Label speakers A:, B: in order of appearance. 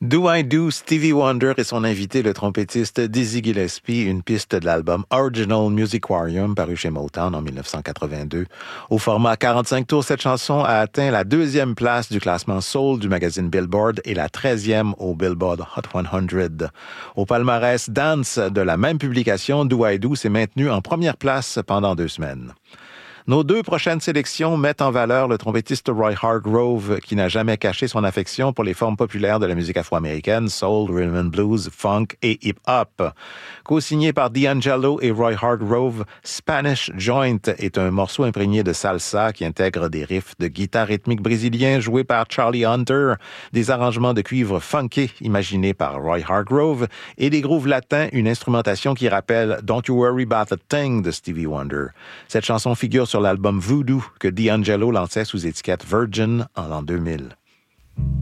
A: Do I Do, Stevie Wonder et son invité, le trompettiste Dizzy Gillespie, une piste de l'album Original Musicarium paru chez Motown en 1982. Au format 45 tours, cette chanson a atteint la 2e place du classement Soul du magazine Billboard et la 13e au Billboard Hot 100. Au palmarès Dance de la même publication, Do I Do s'est maintenu en première place pendant 2 semaines. Nos 2 prochaines sélections mettent en valeur le trompettiste Roy Hargrove, qui n'a jamais caché son affection pour les formes populaires de la musique afro-américaine, soul, rhythm and blues, funk et hip-hop. Co-signé par D'Angelo et Roy Hargrove, Spanish Joint est un morceau imprégné de salsa qui intègre des riffs de guitare rythmique brésilien joués par Charlie Hunter, des arrangements de cuivre funky imaginés par Roy Hargrove et des grooves latins, une instrumentation qui rappelle Don't You Worry About a Thing de Stevie Wonder. Cette chanson figure sur l'album Voodoo que D'Angelo lançait sous étiquette Virgin en l'an 2000.